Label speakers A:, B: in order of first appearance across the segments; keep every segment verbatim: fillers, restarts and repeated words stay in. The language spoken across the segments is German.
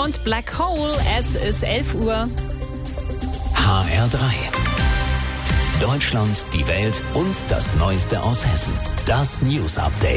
A: und Black Hole. Es ist elf Uhr.
B: H R drei. Deutschland, die Welt und das Neueste aus Hessen. Das News Update.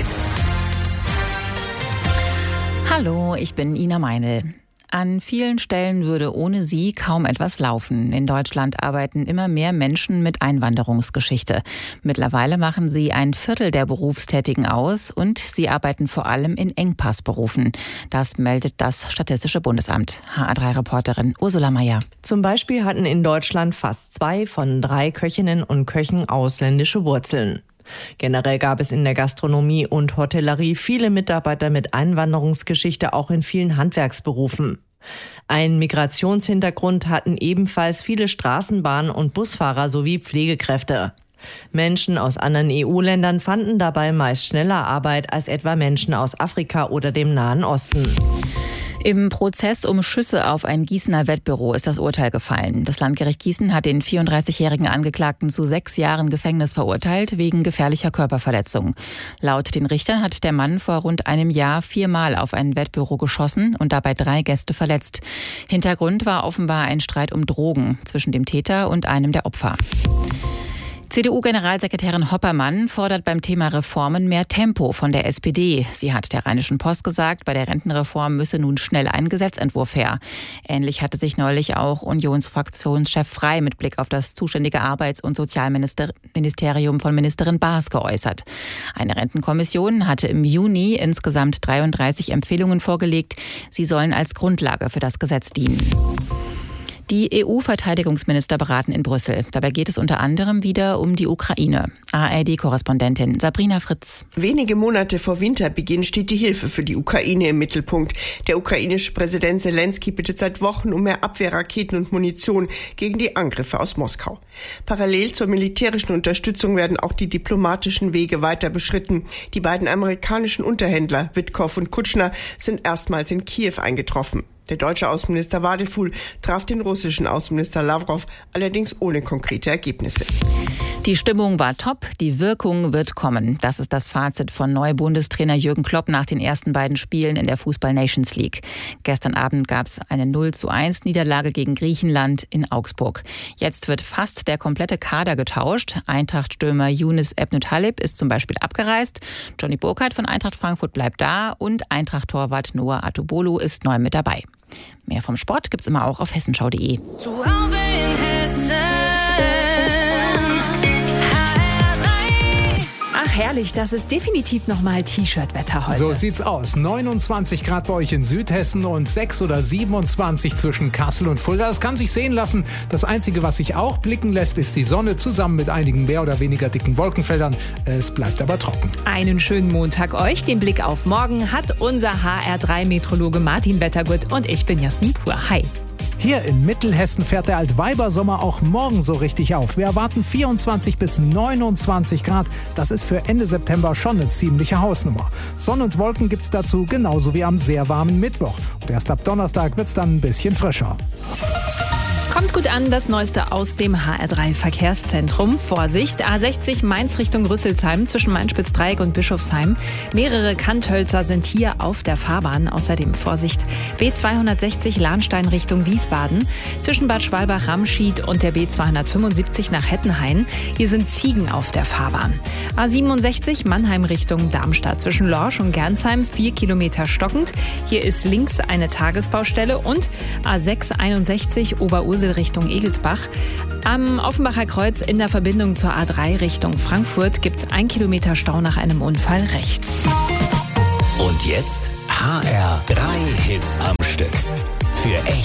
A: Hallo, ich bin Ina Meinl. An vielen Stellen würde ohne sie kaum etwas laufen. In Deutschland arbeiten immer mehr Menschen mit Einwanderungsgeschichte. Mittlerweile machen sie ein Viertel der Berufstätigen aus und sie arbeiten vor allem in Engpassberufen. Das meldet das Statistische Bundesamt. H R drei Reporterin Ursula Meier.
C: Zum Beispiel hatten in Deutschland fast zwei von drei Köchinnen und Köchen ausländische Wurzeln. Generell gab es in der Gastronomie und Hotellerie viele Mitarbeiter mit Einwanderungsgeschichte, auch in vielen Handwerksberufen. Einen Migrationshintergrund hatten ebenfalls viele Straßenbahn- und Busfahrer sowie Pflegekräfte. Menschen aus anderen E U-Ländern fanden dabei meist schneller Arbeit als etwa Menschen aus Afrika oder dem Nahen Osten.
A: Im Prozess um Schüsse auf ein Gießener Wettbüro ist das Urteil gefallen. Das Landgericht Gießen hat den vierunddreißigjährigen Angeklagten zu sechs Jahren Gefängnis verurteilt wegen gefährlicher Körperverletzung. Laut den Richtern hat der Mann vor rund einem Jahr viermal auf ein Wettbüro geschossen und dabei drei Gäste verletzt. Hintergrund war offenbar ein Streit um Drogen zwischen dem Täter und einem der Opfer. C D U-Generalsekretärin Hoppermann fordert beim Thema Reformen mehr Tempo von der S P D. Sie hat der Rheinischen Post gesagt, bei der Rentenreform müsse nun schnell ein Gesetzentwurf her. Ähnlich hatte sich neulich auch Unionsfraktionschef Frey mit Blick auf das zuständige Arbeits- und Sozialministerium von Ministerin Baas geäußert. Eine Rentenkommission hatte im Juni insgesamt dreiunddreißig Empfehlungen vorgelegt. Sie sollen als Grundlage für das Gesetz dienen. Die E U-Verteidigungsminister beraten in Brüssel. Dabei geht es unter anderem wieder um die Ukraine. A R D-Korrespondentin Sabrina Fritz.
D: Wenige Monate vor Winterbeginn steht die Hilfe für die Ukraine im Mittelpunkt. Der ukrainische Präsident Zelensky bittet seit Wochen um mehr Abwehrraketen und Munition gegen die Angriffe aus Moskau. Parallel zur militärischen Unterstützung werden auch die diplomatischen Wege weiter beschritten. Die beiden amerikanischen Unterhändler Witkow und Kutschner sind erstmals in Kiew eingetroffen. Der deutsche Außenminister Wadefuhl traf den russischen Außenminister Lawrow, allerdings ohne konkrete Ergebnisse.
A: Die Stimmung war top, die Wirkung wird kommen. Das ist das Fazit von Neu-Bundestrainer Jürgen Klopp nach den ersten beiden Spielen in der Fußball-Nations League. Gestern Abend gab es eine null zu eins Niederlage gegen Griechenland in Augsburg. Jetzt wird fast der komplette Kader getauscht. Eintracht-Stürmer Younes Ebnut-Halib ist zum Beispiel abgereist. Johnny Burkhardt von Eintracht Frankfurt bleibt da und Eintracht-Torwart Noah Atubolu ist neu mit dabei. Mehr vom Sport gibt's immer auch auf hessenschau punkt de.
E: Zu Hause in Hessen.
F: Ach herrlich, das ist definitiv nochmal T-Shirt-Wetter heute.
G: So sieht's aus. neunundzwanzig Grad bei euch in Südhessen und sechs oder siebenundzwanzig zwischen Kassel und Fulda. Das kann sich sehen lassen. Das Einzige, was sich auch blicken lässt, ist die Sonne zusammen mit einigen mehr oder weniger dicken Wolkenfeldern. Es bleibt aber trocken.
F: Einen schönen Montag euch. Den Blick auf morgen hat unser H R drei Meteorologe Martin Wettergut und ich bin Jasmin Pur. Hi.
G: Hier in Mittelhessen fährt der Altweibersommer auch morgen so richtig auf. Wir erwarten vierundzwanzig bis neunundzwanzig Grad. Das ist für Ende September schon eine ziemliche Hausnummer. Sonne und Wolken gibt's dazu genauso wie am sehr warmen Mittwoch. Und erst ab Donnerstag wird's dann ein bisschen frischer.
F: Kommt gut an, das Neueste aus dem H R drei Verkehrszentrum. Vorsicht, A sechzig Mainz Richtung Rüsselsheim zwischen Main-Spitz-Dreieck und Bischofsheim. Mehrere Kanthölzer sind hier auf der Fahrbahn. Außerdem Vorsicht, B zweihundertsechzig Lahnstein Richtung Wiesbaden. Zwischen Bad Schwalbach-Ramschied und der B zweihundertfünfundsiebzig nach Hettenhain. Hier sind Ziegen auf der Fahrbahn. A siebenundsechzig Mannheim Richtung Darmstadt zwischen Lorsch und Gernsheim. Vier Kilometer stockend. Hier ist links eine Tagesbaustelle. Und A sechs einundsechzig Oberursel Richtung Egelsbach. Am Offenbacher Kreuz in der Verbindung zur A drei Richtung Frankfurt gibt es ein Kilometer Stau nach einem Unfall rechts.
B: Und jetzt H R drei Hits am Stück. Für echt